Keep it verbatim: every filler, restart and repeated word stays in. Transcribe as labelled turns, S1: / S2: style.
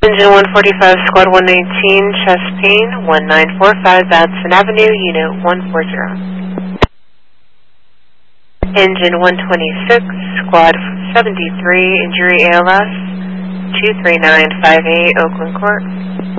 S1: Engine one forty-five, Squad one nineteen, chest pain, one nine four five, Batson Avenue, Unit one forty. Engine one twenty-six, Squad seventy-three, injury A L S, two three nine five eight, Oakland Court.